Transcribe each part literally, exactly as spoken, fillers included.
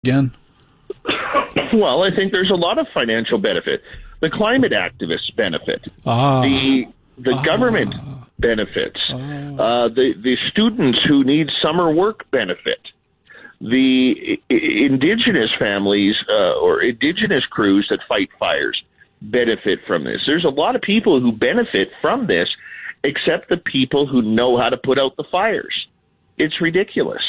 again? Well, I think there's a lot of financial benefit. The climate activists benefit. Ah. The the ah. government benefits. Ah. Uh, the the students who need summer work benefit. The I- indigenous families uh, or indigenous crews that fight fires benefit from this. There's a lot of people who benefit from this, except the people who know how to put out the fires. It's ridiculous.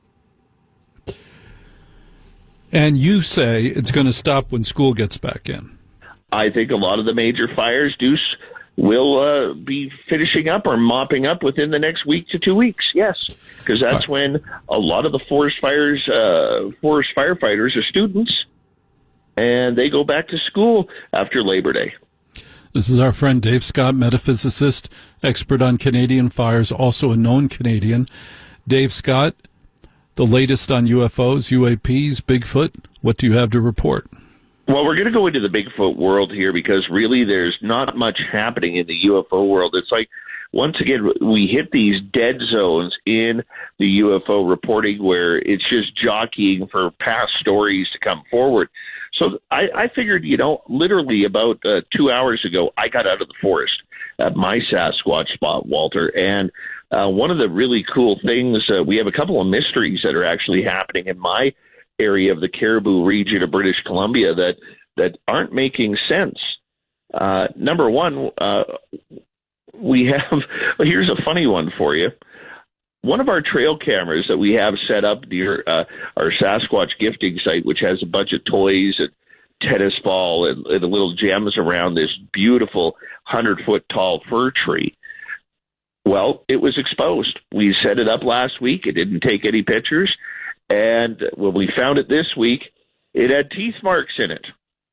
And you say it's going to stop when school gets back in. I think a lot of the major fires do will uh, be finishing up or mopping up within the next week to two weeks. Yes, because that's when a lot of the forest fires, uh, forest firefighters are students, and they go back to school after Labor Day. This is our friend Dave Scott, metaphysicist, expert on Canadian fires, also a known Canadian. Dave Scott, the latest on U F Os, U A Ps, Bigfoot. What do you have to report? Well, we're going to go into the Bigfoot world here because really there's not much happening in the U F O world. It's like, once again, we hit these dead zones in the U F O reporting where it's just jockeying for past stories to come forward. So I, I figured, you know, literally about uh, two hours ago, I got out of the forest at my Sasquatch spot, Walter, and uh, one of the really cool things, uh, we have a couple of mysteries that are actually happening in my area of the Caribou region of British Columbia that, that aren't making sense. Uh, number one, uh, we have, well, here's a funny one for you. One of our trail cameras that we have set up near uh, our Sasquatch gifting site, which has a bunch of toys and tennis ball and, and little gems around this beautiful hundred-foot tall fir tree, well, it was exposed. We set it up last week. It didn't take any pictures. And when we found it this week, it had teeth marks in it.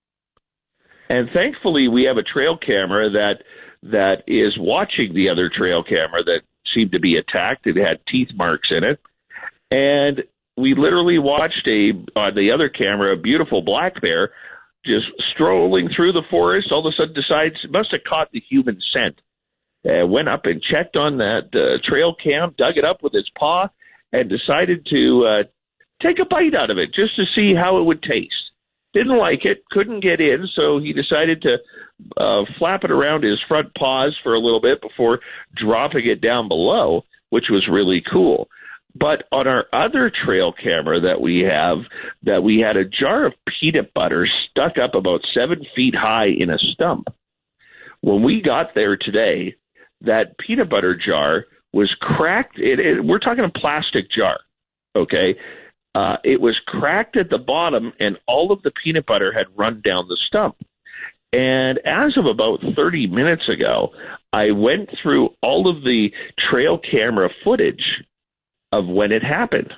And thankfully, we have a trail camera that that is watching the other trail camera that seemed to be attacked. It had teeth marks in it. And we literally watched a on the other camera, a beautiful black bear just strolling through the forest. All of a sudden decides it must have caught the human scent. Uh, went up and checked on that uh, trail cam, dug it up with its paw, and decided to uh, take a bite out of it just to see how it would taste. Didn't like it, couldn't get in, so he decided to uh, flap it around his front paws for a little bit before dropping it down below, which was really cool. But on our other trail camera that we have, that we had a jar of peanut butter stuck up about seven feet high in a stump. When we got there today, that peanut butter jar was cracked. It, it, we're talking a plastic jar, okay? Uh, it was cracked at the bottom, and all of the peanut butter had run down the stump. And as of about thirty minutes ago, I went through all of the trail camera footage of when it happened.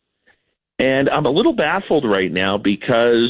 And I'm a little baffled right now because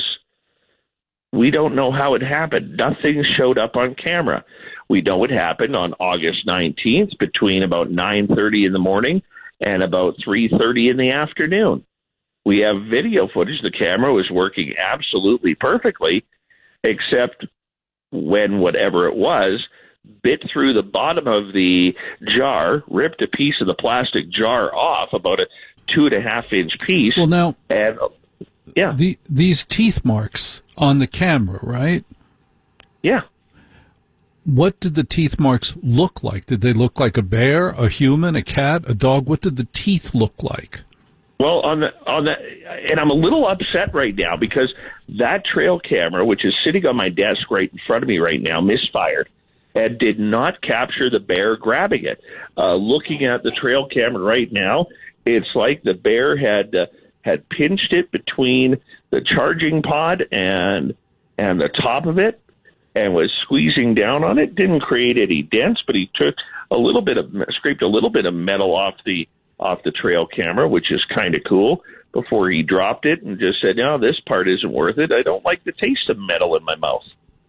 we don't know how it happened. Nothing showed up on camera. We know it happened on August nineteenth between about nine thirty in the morning and about three thirty in the afternoon. We have video footage. The camera was working absolutely perfectly, except when whatever it was bit through the bottom of the jar, ripped a piece of the plastic jar off, about a two and a half inch piece. Well, now, and yeah, the, these teeth marks on the camera, right? Yeah. What did the teeth marks look like? Did they look like a bear, a human, a cat, a dog? What did the teeth look like? Well, on the on the, and I'm a little upset right now because that trail camera, which is sitting on my desk right in front of me right now, misfired and did not capture the bear grabbing it. Uh, looking at the trail camera right now, it's like the bear had uh, had pinched it between the charging pod and and the top of it, and was squeezing down on it. Didn't create any dents, but he took a little bit of scraped a little bit of metal off the off the trail camera, which is kind of cool, before he dropped it and just said, no, this part isn't worth it. I don't like the taste of metal in my mouth.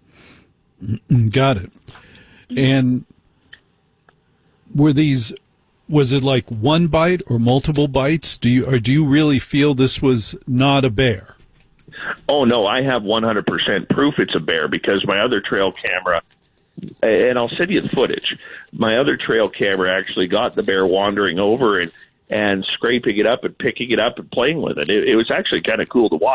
Got it. And were these, was it like one bite or multiple bites? Do you, or do you really feel this was not a bear? Oh, no, I have one hundred percent proof it's a bear because my other trail camera, and I'll send you the footage, my other trail camera actually got the bear wandering over and, and scraping it up and picking it up and playing with it. It, it was actually kind of cool to watch.